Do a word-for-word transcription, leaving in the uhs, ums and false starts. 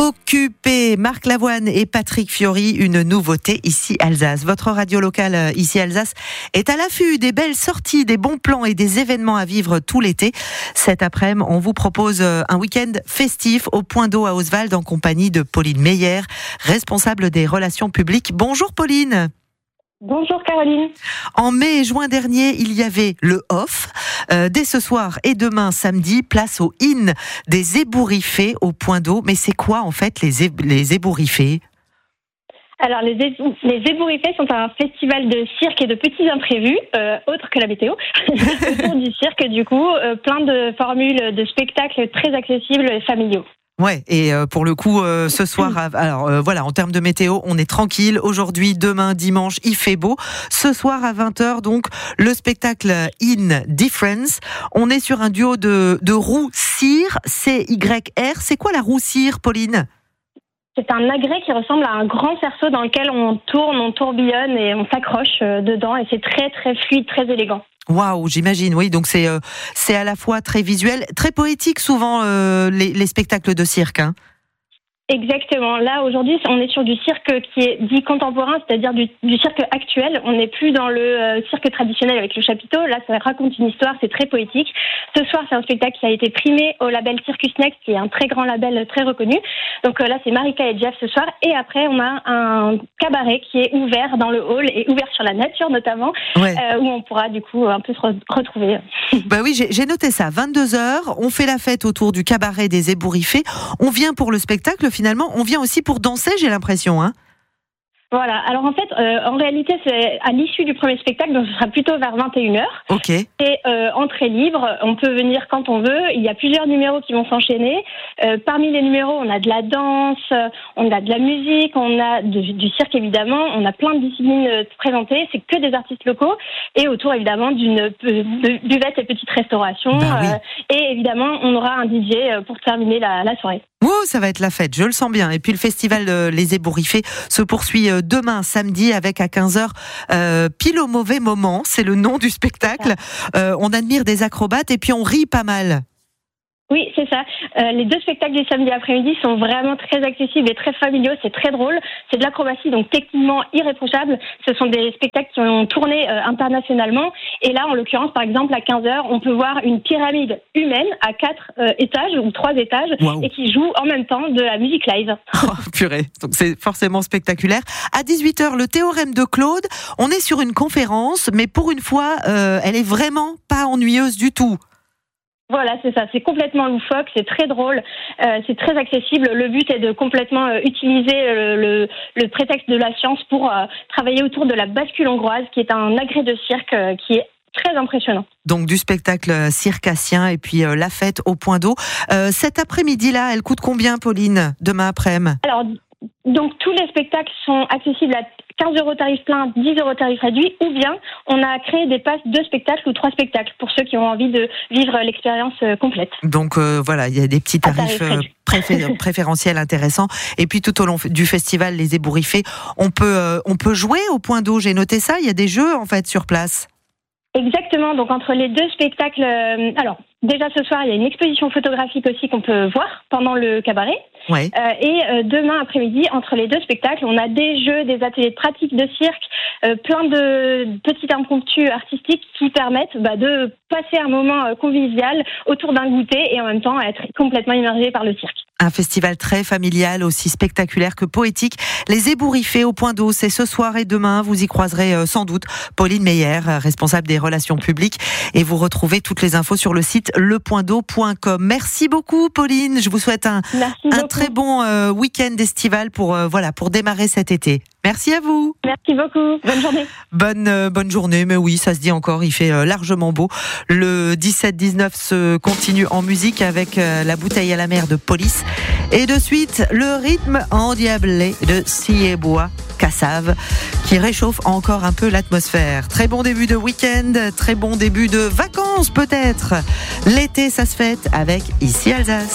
Occupé, Marc Lavoine et Patrick Fiori, une nouveauté ici Alsace. Votre radio locale ici Alsace est à l'affût des belles sorties, des bons plans et des événements à vivre tout l'été. Cet après-midi, on vous propose un week-end festif au Point d'eau à Oswald en compagnie de Pauline Meyer, responsable des relations publiques. Bonjour Pauline. Bonjour Caroline. En mai et juin dernier, il y avait le off. Euh, dès ce soir et demain samedi, place au in des ébouriffés au Point d'eau. Mais c'est quoi en fait les, é- les ébouriffés ? Alors les, é- les ébouriffés sont un festival de cirque et de petits imprévus, euh, autres que la météo, autour du cirque du coup, euh, plein de formules de spectacles très accessibles et familiaux. Ouais, et euh, pour le coup, euh, ce soir, alors euh, voilà, en termes de météo, on est tranquille. Aujourd'hui, demain, dimanche, il fait beau. Ce soir à vingt heures, donc, le spectacle In Difference. On est sur un duo de, de roue cire, C Y R. C'est quoi la roue cire, Pauline ? C'est un agrès qui ressemble à un grand cerceau dans lequel on tourne, on tourbillonne et on s'accroche dedans. Et c'est très, très fluide, très élégant. Waouh, j'imagine, oui. Donc c'est euh, c'est à la fois très visuel, très poétique souvent euh, les, les spectacles de cirque. Hein. Exactement. Là, aujourd'hui, on est sur du cirque qui est dit contemporain, c'est-à-dire du, du cirque actuel. On n'est plus dans le euh, cirque traditionnel avec le chapiteau. Là, ça raconte une histoire, c'est très poétique. Ce soir, c'est un spectacle qui a été primé au label Circus Next, qui est un très grand label très reconnu. Donc euh, là, c'est Marika et Jeff ce soir. Et après, on a un cabaret qui est ouvert dans le hall et ouvert sur la nature notamment, ouais. euh, où on pourra du coup un peu se re- retrouver. Bah oui, j'ai, j'ai noté ça. vingt-deux heures, on fait la fête autour du cabaret des ébouriffés. On vient pour le spectacle. Finalement, on vient aussi pour danser, j'ai l'impression, hein. Voilà. Alors en fait, euh, en réalité, c'est à l'issue du premier spectacle, donc ce sera plutôt vers vingt et une heures. Ok. Et euh, entrée libre, on peut venir quand on veut. Il y a plusieurs numéros qui vont s'enchaîner. Euh, parmi les numéros, on a de la danse, on a de la musique, on a de, du cirque évidemment. On a plein de disciplines présentées. C'est que des artistes locaux. Et autour évidemment d'une de, buvette et petite restauration. Ben oui. euh, et évidemment, on aura un D J pour terminer la, la soirée. Oh, ça va être la fête, je le sens bien. Et puis le festival euh, Les Ébouriffés se poursuit euh, demain, samedi, avec à quinze heures, euh, pile au mauvais moment, c'est le nom du spectacle. Euh, on admire des acrobates et puis on rit pas mal. Oui, c'est ça. Euh, les deux spectacles du samedi après-midi sont vraiment très accessibles et très familiaux. C'est très drôle. C'est de l'acrobatie, donc techniquement irréprochable. Ce sont des spectacles qui ont tourné euh, internationalement. Et là, en l'occurrence, par exemple, à quinze heures, on peut voir une pyramide humaine à quatre euh, étages ou trois étages wow. et qui joue en même temps de la musique live. Oh, purée. Donc c'est forcément spectaculaire. À dix-huit heures, le théorème de Claude. On est sur une conférence, mais pour une fois, euh, elle est vraiment pas ennuyeuse du tout. Voilà, c'est ça. C'est complètement loufoque, c'est très drôle, euh, c'est très accessible. Le but est de complètement euh, utiliser le, le, le prétexte de la science pour euh, travailler autour de la bascule hongroise, qui est un agrès de cirque euh, qui est très impressionnant. Donc du spectacle circassien et puis euh, la fête au Point d'eau. Euh, cet après-midi-là, elle coûte combien, Pauline, demain après-midi ? Alors, donc tous les spectacles sont accessibles à quinze euros tarif plein, dix euros tarif réduit, ou bien on a créé des passes de spectacles ou trois spectacles pour ceux qui ont envie de vivre l'expérience complète. Donc euh, voilà, il y a des petits tarifs euh, préfé- préférentiels intéressants. Et puis tout au long du festival Les Ébouriffés, on peut euh, on peut jouer au Point d'eau. J'ai noté ça. Il y a des jeux en fait sur place. Exactement. Donc entre les deux spectacles, euh, alors déjà ce soir il y a une exposition photographique aussi qu'on peut voir pendant le cabaret. Ouais. Euh, et euh, demain après-midi, entre les deux spectacles, on a des jeux, des ateliers de pratique de cirque, euh, plein de petits impromptus artistiques qui permettent bah, de passer un moment euh, convivial autour d'un goûter et en même temps être complètement immergé par le cirque. Un festival très familial, aussi spectaculaire que poétique. Les Ébouriffés au Point d'eau, c'est ce soir et demain. Vous y croiserez euh, sans doute Pauline Meyer, responsable des relations publiques. Et vous retrouvez toutes les infos sur le site le point d'eau point com. Merci beaucoup, Pauline. Je vous souhaite un, un très bon euh, week-end estival pour, euh, voilà, pour démarrer cet été. Merci à vous. Merci beaucoup. Bonne journée. Bonne, euh, bonne journée. Mais oui, ça se dit encore. Il fait euh, largement beau. Le dix-sept dix-neuf se continue en musique avec euh, la bouteille à la mer de Police. Et de suite, le rythme endiablé de Siebois Cassave qui réchauffe encore un peu l'atmosphère. Très bon début de week-end, très bon début de vacances peut-être. L'été, ça se fête avec Ici Alsace.